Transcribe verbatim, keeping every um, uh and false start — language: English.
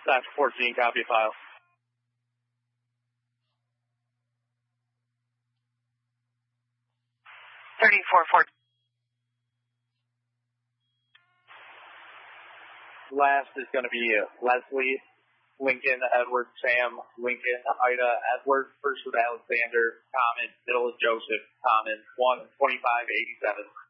That's fourteen, copy file. thirty-four fourteen. Last is going to be Leslie, Lincoln, Edward, Sam, Lincoln, Ida, Edward. First with Alexander, Common. Middle is Joseph, Common. one twenty-five eighty-seven.